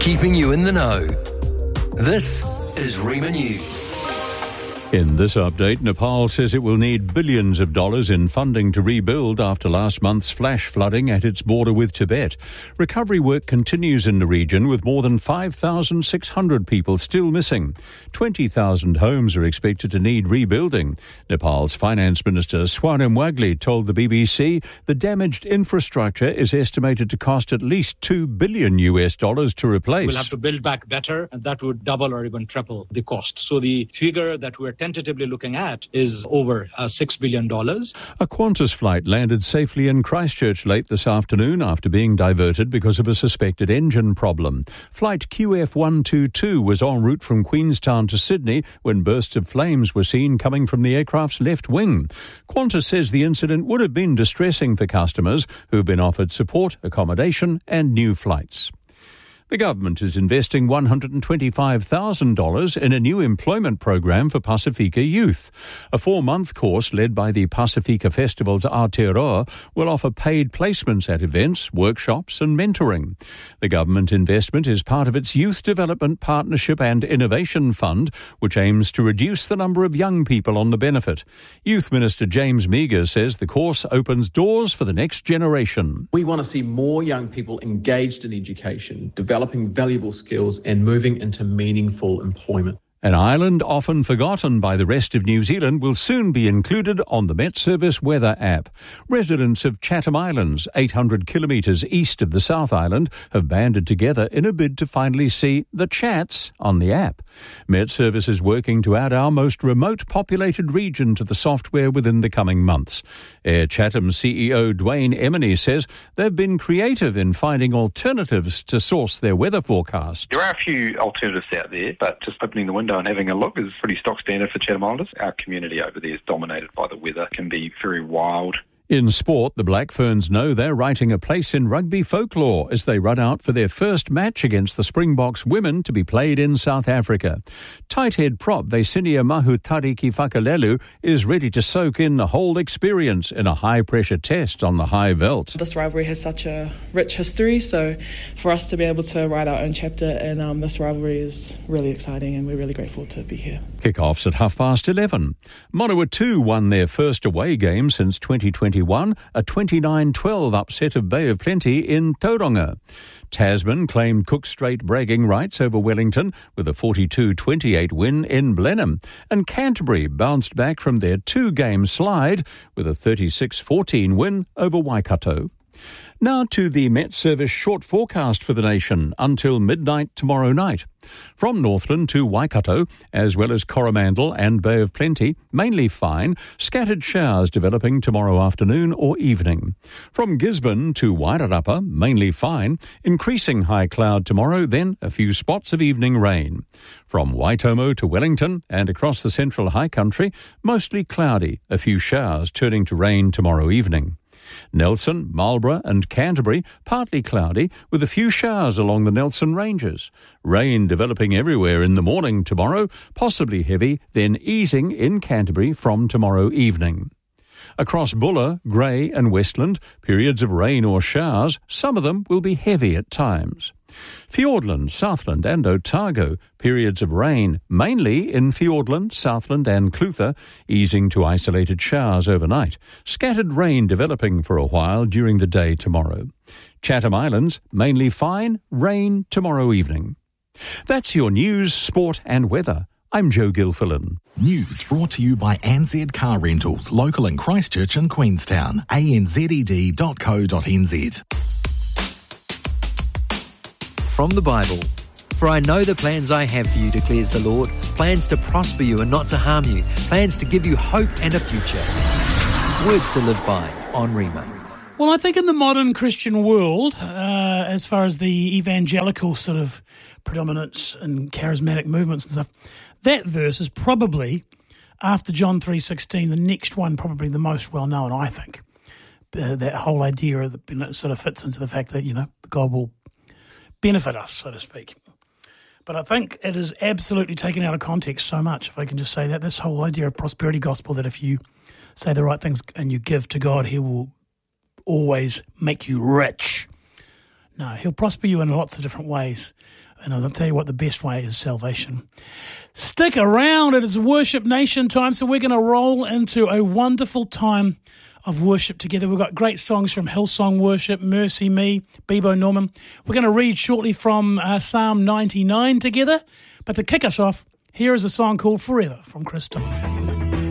keeping you in the know. This is Rima News. In this update, Nepal says it will need billions of dollars in funding to rebuild after last month's flash flooding at its border with Tibet. Recovery work continues in the region with more than 5,600 people still missing. 20,000 homes are expected to need rebuilding. Nepal's Finance Minister Swarnim Wagli told the BBC the damaged infrastructure is estimated to cost at least $2 billion to replace. We'll have to build back better, and that would double or even triple the cost. So the figure that we're tentatively looking at is over $6 billion. A Qantas flight landed safely in Christchurch late this afternoon after being diverted because of a suspected engine problem. Flight QF122 was en route from Queenstown to Sydney when bursts of flames were seen coming from the aircraft's left wing. Qantas says the incident would have been distressing for customers who've been offered support, accommodation and new flights. The government is investing $125,000 in a new employment program for Pasifika youth. A 4-month course led by the Pasifika Festival's Aotearoa will offer paid placements at events, workshops and mentoring. The government investment is part of its Youth Development Partnership and Innovation Fund, which aims to reduce the number of young people on the benefit. Youth Minister James Meagher says the course opens doors for the next generation. We want to see more young people engaged in education, developing valuable skills and moving into meaningful employment. An island often forgotten by the rest of New Zealand will soon be included on the Met Service weather app. Residents of Chatham Islands, 800 kilometres east of the South Island, have banded together in a bid to finally see the chats on the app. Met Service is working to add our most remote populated region to the software within the coming months. Air Chatham CEO Dwayne Emeny says they've been creative in finding alternatives to source their weather forecast. There are a few alternatives out there, but just opening the window and having a look is pretty stock standard for Chatham Islanders. Our community over there is dominated by the weather, can be very wild. In sport, the Black Ferns know they're writing a place in rugby folklore as they run out for their first match against the Springboks women to be played in South Africa. Tight head prop Vesinia Mahutariki Fakalelu is ready to soak in the whole experience in a high-pressure test on the high veld. This rivalry has such a rich history, so for us to be able to write our own chapter in this rivalry is really exciting and we're really grateful to be here. Kick-offs at 11:30. Manawatu won their first away game since 2021, a 29-12 upset of Bay of Plenty in Tauranga. Tasman claimed Cook Strait bragging rights over Wellington with a 42-28 win in Blenheim, and Canterbury bounced back from their 2-game slide with a 36-14 win over Waikato. Now to the Met Service short forecast for the nation until midnight tomorrow night. From Northland to Waikato, as well as Coromandel and Bay of Plenty, mainly fine, scattered showers developing tomorrow afternoon or evening. From Gisborne to Wairarapa, mainly fine, increasing high cloud tomorrow, then a few spots of evening rain. From Waitomo to Wellington and across the central high country, mostly cloudy, a few showers turning to rain tomorrow evening. Nelson, Marlborough and Canterbury, partly cloudy with a few showers along the Nelson Ranges. Rain developing everywhere in the morning tomorrow, possibly heavy, then easing in Canterbury from tomorrow evening. Across Buller, Grey and Westland, periods of rain or showers, some of them will be heavy at times. Fiordland, Southland and Otago, periods of rain, mainly in Fiordland, Southland and Clutha, easing to isolated showers overnight. Scattered rain developing for a while during the day tomorrow. Chatham Islands, mainly fine, rain tomorrow evening. That's your news, sport and weather. I'm Joe Gilfillan. News brought to you by ANZ Car Rentals, local in Christchurch and Queenstown. anzed.co.nz. From the Bible. For I know the plans I have for you, declares the Lord, plans to prosper you and not to harm you, plans to give you hope and a future. Words to live by on Rima. Well, I think in the modern Christian world, as far as the evangelical sort of predominance and charismatic movements and stuff, that verse is probably, after John 3:16, the next one probably the most well-known, I think. That whole idea of sort of fits into the fact that, God will benefit us, so to speak. But I think it is absolutely taken out of context so much, if I can just say that. This whole idea of prosperity gospel, that if you say the right things and you give to God, he will always make you rich. No, he'll prosper you in lots of different ways. And I'll tell you what, the best way is salvation. Stick around. It is Worship Nation time, so we're going to roll into a wonderful time of worship together. We've got great songs from Hillsong Worship, Mercy Me, Bebo Norman. We're going to read shortly from Psalm 99 together. But to kick us off, here is a song called Forever from Chris Tomlin.